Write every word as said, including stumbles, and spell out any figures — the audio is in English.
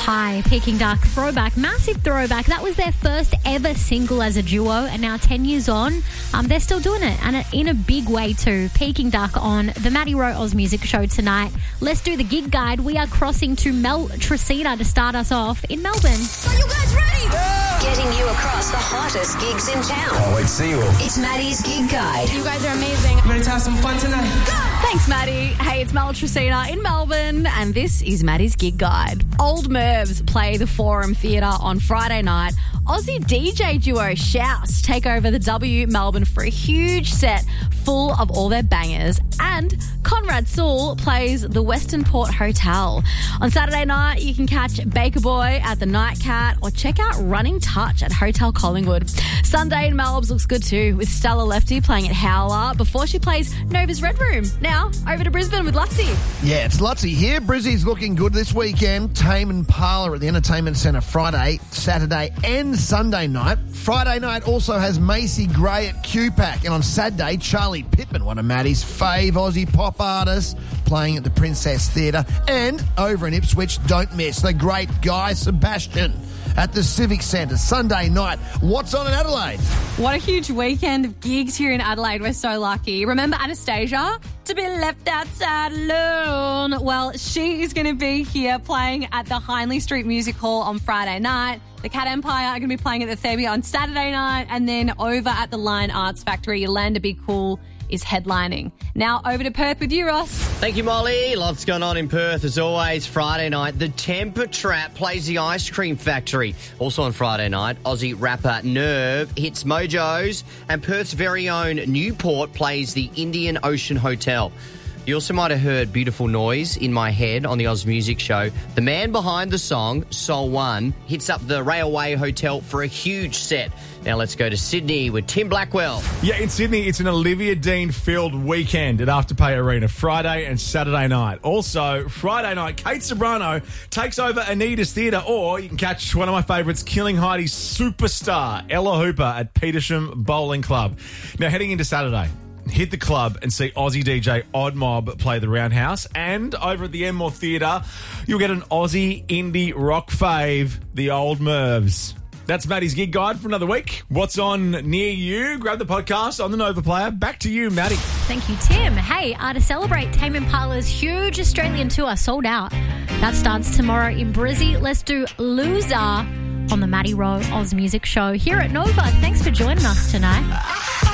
High, Peking Duck throwback, massive throwback. That was their first ever single as a duo, and now ten years on, um, they're still doing it, and in a big way too. Peking Duck on the Maddie Rowe Oz Music Show tonight. Let's do the gig guide. We are crossing to Mel Tresina to start us off in Melbourne. Are you guys ready? Yeah. Getting you across the hottest gigs in town. Can't wait to see you all. It's Maddie's Gig Guide. You guys are amazing. Ready to have some fun tonight? Go! Thanks, Maddie. Hey, it's Mel Tresina in Melbourne, and this is Maddie's Gig Guide. Old Mervs play the Forum Theatre on Friday night. Aussie D J duo Shouse take over the W Melbourne for a huge set full of all their bangers. And Conrad Sewell plays the Western Port Hotel. On Saturday night, you can catch Baker Boy at the Nightcat or check out Running Touch at Hotel Collingwood. Sunday in Melbourne looks good too, with Stella Lefty playing at Howler before she plays Nova's Red Room. Now, over to Brisbane with Lutzy. Yeah, it's Lutzy here. Brizzy's looking good this weekend. Tame Impala at the Entertainment Centre Friday, Saturday and Sunday night. Friday night also has Macy Gray at Q PAC. And on Saturday, Charlie Pittman, one of Maddie's fave Aussie pop artists, playing at the Princess Theatre. And over in Ipswich, don't miss the great Guy Sebastian at the Civic Centre Sunday night. What's on in Adelaide? What a huge weekend of gigs here in Adelaide. We're so lucky. Remember Anastasia? To be left outside alone. Well, she is going to be here playing at the Hindley Street Music Hall on Friday night. The Cat Empire are going to be playing at the Theatre on Saturday night. And then over at the Lion Arts Factory, Yolanda Be Cool is headlining. Now over to Perth with you, Ross. Thank you, Molly. Lots going on in Perth as always. Friday night, the Temper Trap plays the Ice Cream Factory. Also on Friday night, Aussie rapper Nerve hits Mojo's, and Perth's very own Newport plays the Indian Ocean Hotel. You also might have heard Beautiful Noise in my head on the Oz Music Show. The man behind the song, Soul One, hits up the Railway Hotel for a huge set. Now let's go to Sydney with Tim Blackwell. Yeah, in Sydney, it's an Olivia Dean-filled weekend at Afterpay Arena, Friday and Saturday night. Also, Friday night, Kate Sobrano takes over Anita's Theatre, or you can catch one of my favourites, Killing Heidi's superstar, Ella Hooper, at Petersham Bowling Club. Now, heading into Saturday, hit the club and see Aussie D J Odd Mob play the Roundhouse. And over at the Enmore Theatre, you'll get an Aussie indie rock fave, the Old Mervs. That's Maddie's Gig Guide for another week. What's on near you? Grab the podcast on the Nova Player. Back to you, Maddie. Thank you, Tim. Hey, uh, to celebrate Tame Impala's huge Australian tour sold out. That starts tomorrow in Brizzy. Let's do Loser on the Maddie Rowe Oz Music Show here at Nova. Thanks for joining us tonight.